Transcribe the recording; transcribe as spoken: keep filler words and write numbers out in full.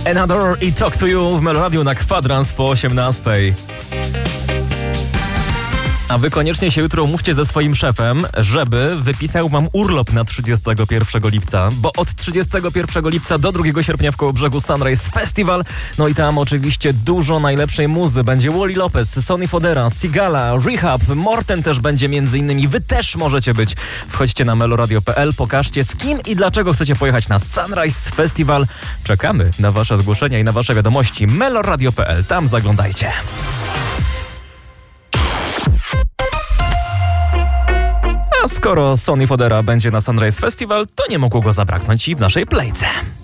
Another i Talk to You w Meloradiu na kwadrans po osiemnastej. A wy koniecznie się jutro umówcie ze swoim szefem, żeby wypisał wam urlop na trzydziestego pierwszego lipca, bo od trzydziestego pierwszego lipca do drugiego sierpnia w Kołobrzegu Sunrise Festival, no i tam oczywiście dużo najlepszej muzy. Będzie Wally Lopez, Sonny Fodera, Sigala, Rehab, Morten też będzie między innymi. Wy też możecie być. Wchodźcie na meloradio kropka p l, pokażcie z kim i dlaczego chcecie pojechać na Sunrise Festival. Czekamy na wasze zgłoszenia i na wasze wiadomości. meloradio kropka p l, tam zaglądajcie. A skoro Sonny Fodera będzie na Sunrise Festival, to nie mogło go zabraknąć i w naszej playce.